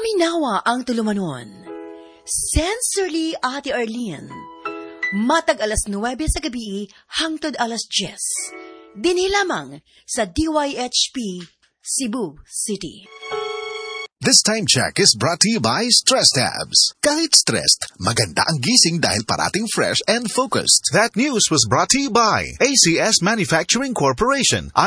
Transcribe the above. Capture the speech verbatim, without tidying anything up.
Paminawa ang tulumanon. Sincerely, Ate Arlene. Matag alas nuwebe sa gabi hangtod alas diyes. Dinhi lamang sa D Y H P Cebu City. This time check is brought to you by Stress Tabs. Kahit stressed, maganda ang gising dahil parating fresh and focused. That news was brought to you by A C S Manufacturing Corporation.